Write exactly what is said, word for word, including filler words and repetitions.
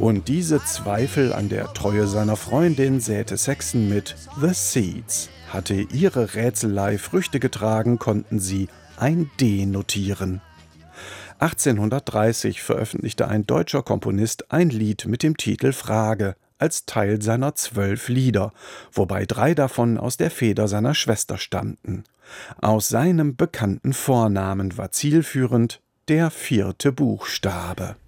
Und diese Zweifel an der Treue seiner Freundin säte Saxon mit The Seeds. Hatte ihre Rätselei Früchte getragen, konnten sie ein D notieren. achtzehnhundertdreißig veröffentlichte ein deutscher Komponist ein Lied mit dem Titel Frage als Teil seiner zwölf Lieder, wobei drei davon aus der Feder seiner Schwester stammten. Aus seinem bekannten Vornamen war zielführend der vierte Buchstabe.